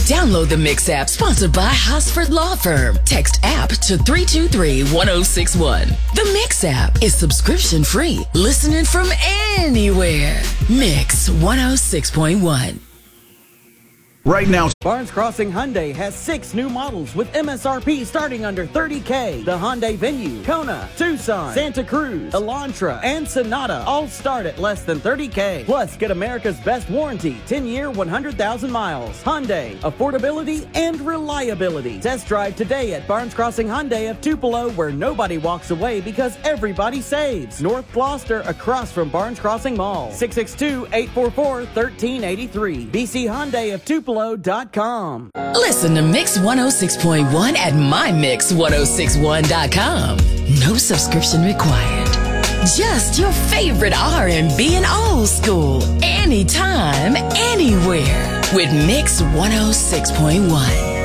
Download the Mix app, sponsored by Hosford Law Firm. Text app to 323-1061. The Mix app is subscription free. Listening from anywhere. Mix 106.1. Right now, Barnes Crossing Hyundai has 6 new models with MSRP starting under $30K. The Hyundai Venue, Kona, Tucson, Santa Cruz, Elantra, and Sonata all start at less than $30K. Plus, get America's best warranty, 10-year, 100,000 miles. Hyundai, affordability and reliability. Test drive today at Barnes Crossing Hyundai of Tupelo, where nobody walks away because everybody saves. North Gloucester, across from Barnes Crossing Mall. 662-844-1383. BC Hyundai of Tupelo.com. Listen to Mix 106.1 at mymix1061.com. No subscription required. Just your favorite R&B and old school. Anytime, anywhere. With Mix 106.1.